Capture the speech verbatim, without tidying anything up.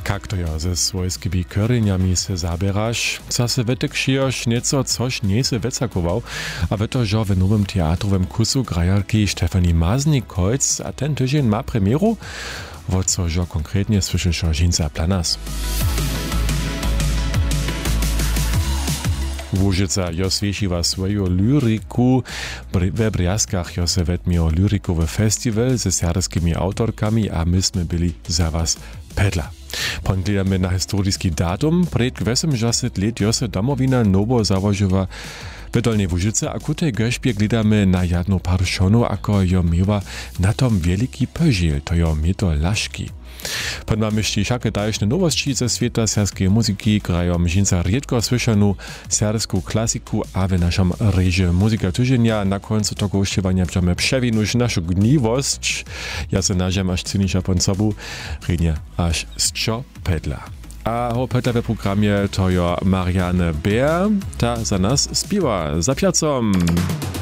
Jak to ja ze swojskimi koryniami se zabierasz? Co se wetek šijoš nieco, což nie se vecakował, a weto, że w nowym teatrowym kusu grajarki Stefanie Maznik-Kolc, a ten tydzień ma premieru? Wo co, że konkretnie słyszysz o Žinca Planas? Łużyca jo sviesziwa swoju lyriku. We Brjaskach jo se wetmiło lyrikowy festiwal ze serbskimi autorkami, a my sme byli za was pedla. Pogledamy na historiski datum. Przed osemdziesiąt lat jo se domowina nowo założyła w Dolnej Łużyce, a ku tej gośpie gledamy na jedną parszonu, ako jo miała na tom wielki podziel, to jo mieto laszki. Pod mamy jeszcze wszelkie dalsze nowości ze świata serskiej muzyki, grają Žinca riedko słyszanu serską klasiku, a w naszym reżie muzyka tygodnia na końcu tego uściewania będziemy przewinąć naszą gniwość. Ja se nażem aż cynisza pod sobą, rednie aż z czo pedla. A ho pedla w programie to jo Marianne Beer, ta za nas śpiewa za piacom.